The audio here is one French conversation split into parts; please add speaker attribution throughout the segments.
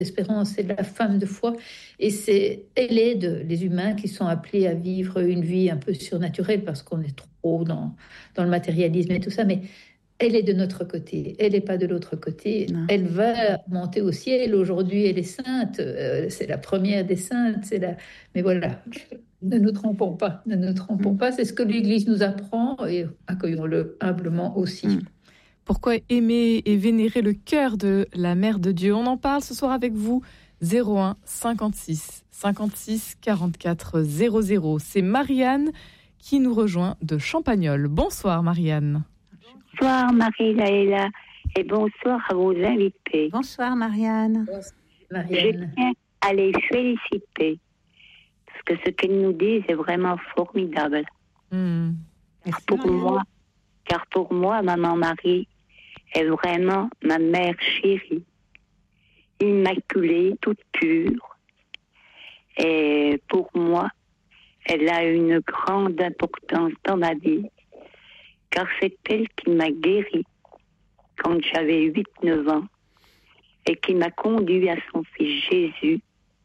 Speaker 1: d'espérance, c'est la femme de foi. Et elle aide les humains qui sont appelés à vivre une vie un peu surnaturelle parce qu'on est trop dans le matérialisme et tout ça. Mais elle est de notre côté, elle n'est pas de l'autre côté.
Speaker 2: Non.
Speaker 1: Elle va monter au ciel. Aujourd'hui, elle est sainte. C'est la première des saintes. Mais voilà, ne nous trompons pas. Ne nous trompons pas. C'est ce que l'Église nous apprend et accueillons-le humblement aussi.
Speaker 3: Pourquoi aimer et vénérer le cœur de la Mère de Dieu? On en parle ce soir avec vous. 01 56 56 44 00. C'est Marianne qui nous rejoint de Champagnole. Bonsoir Marianne.
Speaker 4: Bonsoir Marie-Laëla et bonsoir à vos invités.
Speaker 2: Bonsoir Marianne.
Speaker 4: Je tiens à les féliciter parce que ce qu'ils nous disent est vraiment formidable. Car pour moi, maman Marie est vraiment ma mère chérie, immaculée, toute pure. Et pour moi, elle a une grande importance dans ma vie, car c'est elle qui m'a guérie quand j'avais 8-9 ans et qui m'a conduit à son fils Jésus,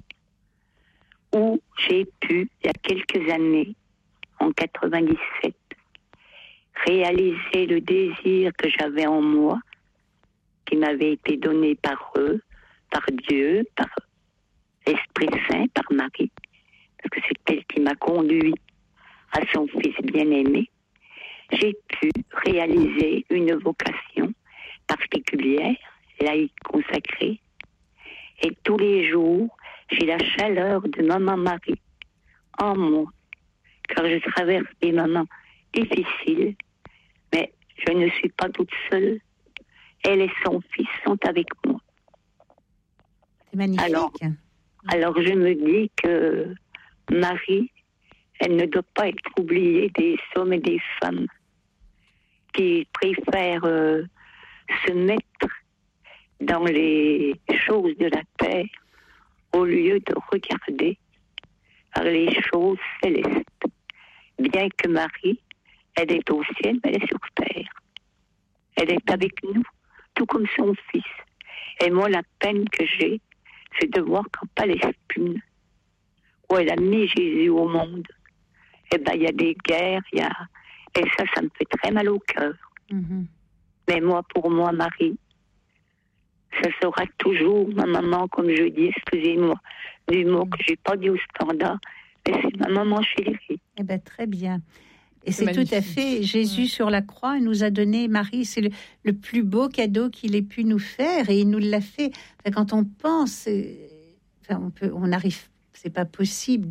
Speaker 4: où j'ai pu, il y a quelques années, en 97, réaliser le désir que j'avais en moi, qui m'avait été donné par eux, par Dieu, par l'Esprit Saint, par Marie, parce que c'est elle qui m'a conduit à son fils bien-aimé. J'ai pu réaliser une vocation particulière, laïque consacrée, et tous les jours, j'ai la chaleur de maman Marie en moi, car je traverse des moments difficiles, mais je ne suis pas toute seule. Elle et son fils sont avec moi.
Speaker 2: C'est magnifique.
Speaker 4: Alors je me dis que Marie, elle ne doit pas être oubliée des hommes et des femmes qui préfèrent se mettre dans les choses de la terre au lieu de regarder par les choses célestes. Bien que Marie, elle est au ciel, mais elle est sur terre. Elle est avec nous, tout comme son fils. Et moi, la peine que j'ai, c'est de voir qu'en Palestine, où elle a mis Jésus au monde, eh ben, il y a des guerres, et ça me fait très mal au cœur. Mais moi, pour moi, Marie, ça sera toujours ma maman, comme je dis, excusez-moi, du mot que j'ai pas dit au standard, mais c'est ma maman chérie.
Speaker 2: Eh bien, très bien. Et c'est tout à fait, Jésus sur la croix nous a donné, Marie, c'est le plus beau cadeau qu'il ait pu nous faire, et il nous l'a fait. Enfin, quand on pense, on arrive, c'est pas possible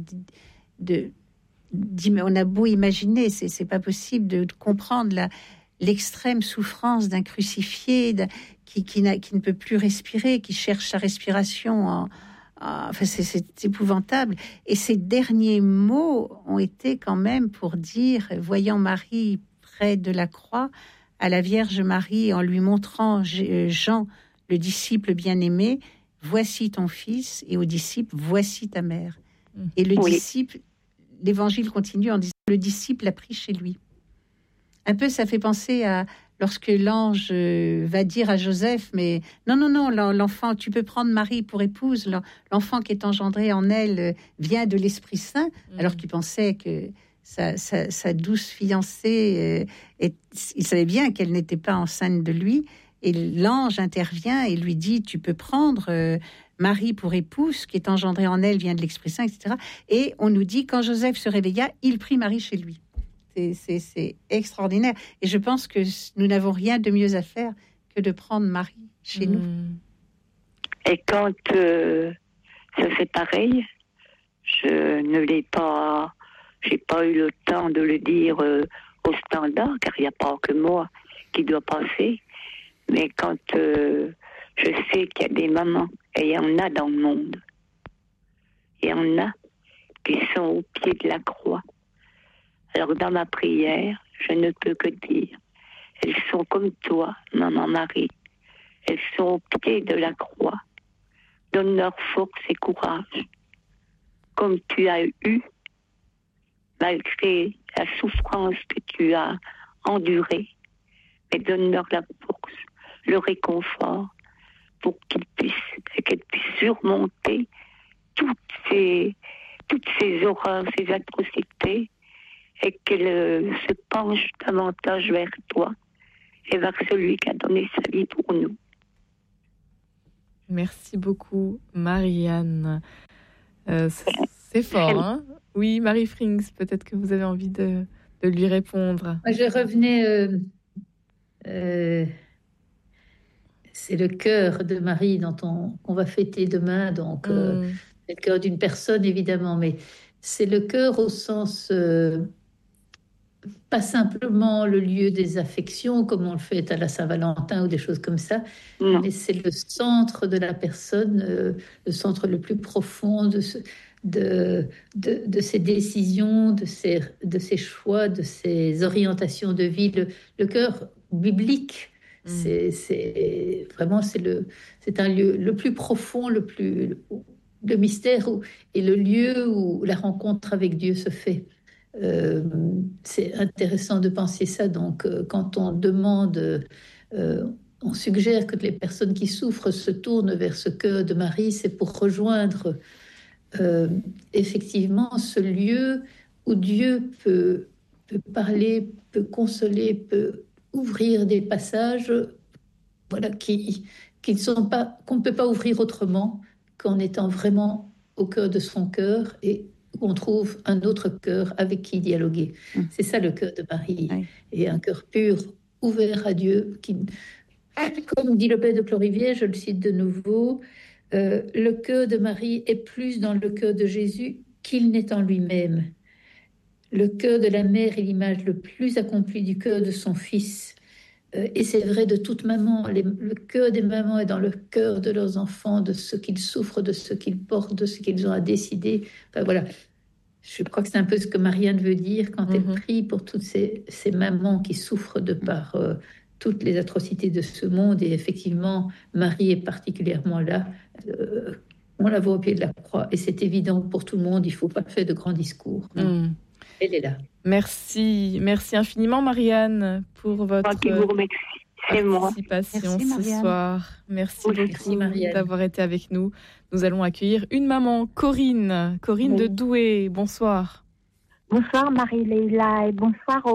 Speaker 2: on a beau imaginer, c'est pas possible de comprendre l'extrême souffrance d'un crucifié qui ne peut plus respirer, qui cherche sa respiration. Enfin, c'est épouvantable. Et ces derniers mots ont été quand même pour dire, voyant Marie près de la croix, à la Vierge Marie, en lui montrant Jean, le disciple bien-aimé, voici ton fils, et au disciple, voici ta mère. Et le disciple, l'évangile continue en disant, le disciple l'a pris chez lui. Un peu, ça fait penser à lorsque l'ange va dire à Joseph, mais non, l'enfant, tu peux prendre Marie pour épouse, l'enfant qui est engendré en elle vient de l'Esprit Saint, alors qu'il pensait que sa douce fiancée, il savait bien qu'elle n'était pas enceinte de lui, et l'ange intervient et lui dit, tu peux prendre Marie pour épouse, qui est engendrée en elle vient de l'Esprit Saint, etc. Et on nous dit, quand Joseph se réveilla, il prit Marie chez lui. C'est extraordinaire. Et je pense que nous n'avons rien de mieux à faire que de prendre Marie chez nous.
Speaker 4: Et quand ça c'est pareil, je ne l'ai pas, j'ai pas eu le temps de le dire au standard, car il n'y a pas que moi qui doit passer. Mais quand je sais qu'il y a des mamans, et il y en a dans le monde, il y en a qui sont au pied de la croix. Alors dans ma prière, je ne peux que dire, elles sont comme toi, maman Marie. Elles sont au pied de la croix. Donne-leur force et courage, comme tu as eu, malgré la souffrance que tu as endurée. Mais donne-leur la force, le réconfort, pour qu'ils puissent et qu'elle puisse surmonter toutes ces horreurs, ces atrocités, et qu'elle se penche davantage vers toi et vers celui qui a donné sa vie pour nous.
Speaker 3: Merci beaucoup, Marianne. C'est fort, hein? Oui, Marie Frings, peut-être que vous avez envie de lui répondre.
Speaker 1: Moi, je revenais... c'est le cœur de Marie qu'on va fêter demain, donc c'est le cœur d'une personne, évidemment, mais c'est le cœur au sens... pas simplement le lieu des affections, comme on le fait à la Saint-Valentin ou des choses comme ça, mais c'est le centre de la personne, le centre le plus profond de ses décisions, de ses choix, de ses orientations de vie. Le cœur biblique, c'est vraiment c'est un lieu le plus profond, le mystère, et le lieu où la rencontre avec Dieu se fait. C'est intéressant de penser ça. Donc, quand on demande, on suggère que les personnes qui souffrent se tournent vers ce cœur de Marie, c'est pour rejoindre effectivement ce lieu où Dieu peut parler, peut consoler, peut ouvrir des passages, voilà, qu'on ne peut pas ouvrir autrement qu'en étant vraiment au cœur de son cœur, et où on trouve un autre cœur avec qui dialoguer. C'est ça le cœur de Marie. Oui. Et un cœur pur, ouvert à Dieu, qui, comme dit le père de Clorivière, je le cite de nouveau, le cœur de Marie est plus dans le cœur de Jésus qu'il n'est en lui-même. Le cœur de la mère est l'image le plus accomplie du cœur de son fils. Et c'est vrai de toute maman. Le cœur des mamans est dans le cœur de leurs enfants, de ce qu'ils souffrent, de ce qu'ils portent, de ce qu'ils ont à décider. Enfin, voilà. Je crois que c'est un peu ce que Marianne veut dire quand elle prie pour toutes ces mamans qui souffrent de par toutes les atrocités de ce monde. Et effectivement, Marie est particulièrement là. On la voit au pied de la croix. Et c'est évident pour tout le monde, il ne faut pas faire de grands discours. Elle est là.
Speaker 3: Merci infiniment, Marianne, pour votre participation ce soir. Merci beaucoup d'avoir été avec nous. Nous allons accueillir une maman, Corinne de Douai. Bonsoir.
Speaker 5: Bonsoir Marie-Leila et bonsoir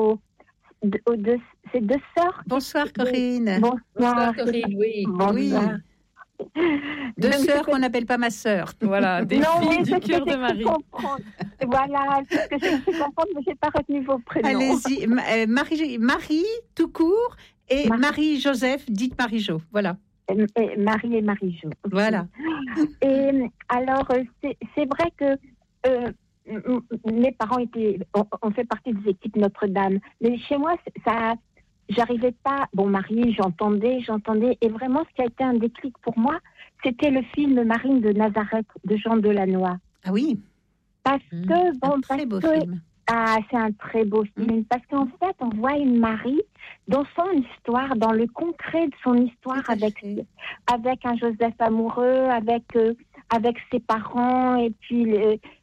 Speaker 5: ces deux sœurs.
Speaker 2: Bonsoir Corinne.
Speaker 5: Bonsoir
Speaker 1: Corinne, oui.
Speaker 5: Bonsoir.
Speaker 2: Deux sœurs qu'on n'appelle pas ma sœur.
Speaker 3: Voilà, des filles du cœur de Marie.
Speaker 5: Voilà, c'est ce que j'ai cru comprendre, mais je n'ai pas retenu vos prénoms.
Speaker 2: Allez-y, Marie tout court, et Marie-Joseph, dite Marie-Jo, voilà.
Speaker 5: Marie et Marie-Jo. Okay.
Speaker 2: Voilà.
Speaker 5: Et alors, c'est vrai que mes parents ont fait partie des équipes Notre-Dame, mais chez moi, ça... J'arrivais pas... Bon, Marie, j'entendais. Et vraiment, ce qui a été un déclic pour moi, c'était le film Marine de Nazareth de Jean Delannoy.
Speaker 2: Ah oui.
Speaker 5: Parce que... Bon,
Speaker 2: un très beau film.
Speaker 5: Ah, c'est un très beau film. Parce qu'en fait, on voit une Marie dans son histoire, dans le concret de son histoire, avec un Joseph amoureux, avec ses parents, et puis...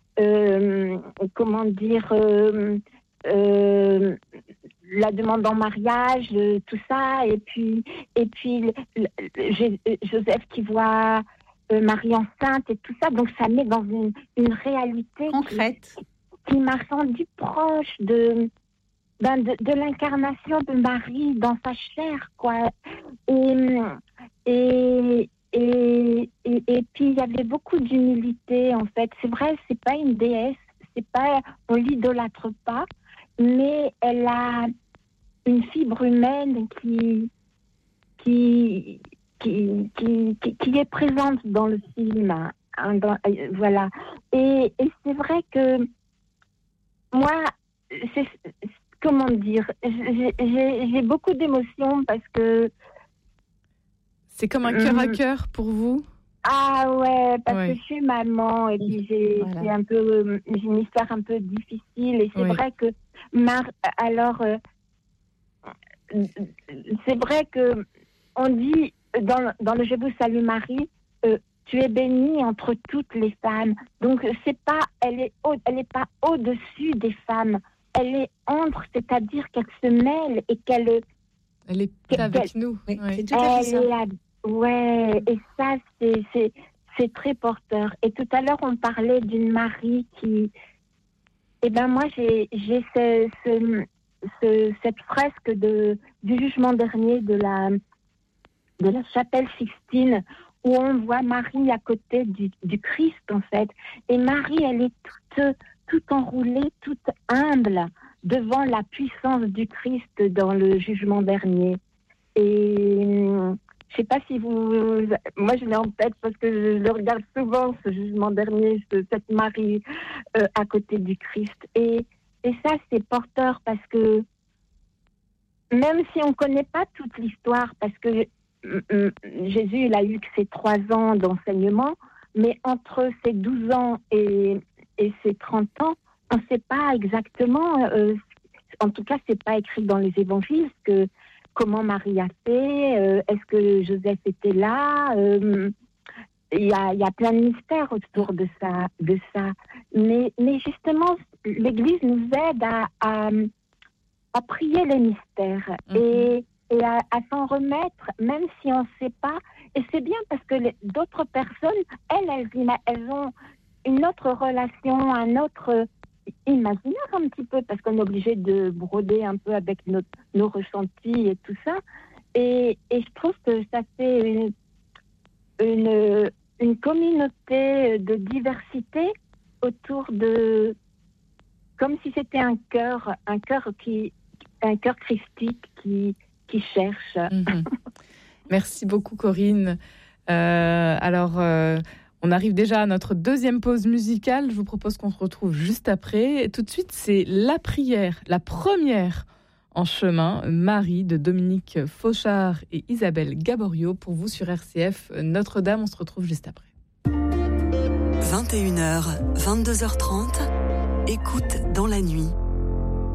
Speaker 5: comment dire... la demande en mariage, tout ça, et puis Joseph qui voit Marie enceinte et tout ça, donc ça met dans une réalité
Speaker 2: concrète
Speaker 5: qui m'a rendu proche de l'incarnation de Marie dans sa chair, quoi. Et puis il y avait beaucoup d'humilité, en fait. C'est vrai, c'est pas une déesse, on l'idolâtre pas, mais elle a une fibre humaine qui est présente dans le film. Voilà. Et c'est vrai que moi, comment dire, j'ai beaucoup d'émotions parce que...
Speaker 3: C'est comme un cœur à cœur pour vous?
Speaker 5: Ah ouais, parce que je suis maman et puis j'ai une histoire un peu difficile, et c'est vrai que c'est vrai que on dit dans le Je vous salue Marie, tu es bénie entre toutes les femmes. Donc elle est pas au-dessus des femmes, elle est entre, c'est-à-dire qu'elle se mêle et qu'elle
Speaker 3: est avec nous.
Speaker 5: Oui,
Speaker 3: c'est
Speaker 5: tout à fait ça. Ouais, et ça, c'est très porteur. Et tout à l'heure, on parlait d'une Marie qui... Eh ben moi, j'ai cette fresque du jugement dernier de la chapelle Sixtine, où on voit Marie à côté du Christ, en fait. Et Marie, elle est toute enroulée, toute humble devant la puissance du Christ dans le jugement dernier. Et je sais pas si moi je l'ai en tête parce que je le regarde souvent, ce jugement dernier, cette Marie à côté du Christ. Et ça, c'est porteur parce que même si on connaît pas toute l'histoire, parce que Jésus, il a eu que ses 3 ans d'enseignement, mais entre ses 12 ans et ses 30 ans, on ne sait pas exactement, en tout cas, c'est pas écrit dans les évangiles, comment Marie a fait, est-ce que Joseph était là, il y a plein de mystères autour de ça. Mais justement, l'Église nous aide à prier les mystères et à s'en remettre, même si on ne sait pas. Et c'est bien parce que d'autres personnes, elles ont une autre relation, un autre imaginaire un petit peu, parce qu'on est obligé de broder un peu avec nos ressentis et tout ça. Et je trouve que ça fait une communauté de diversité autour de... Comme si c'était un cœur christique qui cherche.
Speaker 3: Merci beaucoup, Corinne. On arrive déjà à notre deuxième pause musicale. Je vous propose qu'on se retrouve juste après. Et tout de suite, c'est la prière, la première en chemin, Marie de Dominique Fauchard et Isabelle Gaborio pour vous sur RCF Notre-Dame. On se retrouve juste après.
Speaker 6: 21h, 22h30, écoute dans la nuit.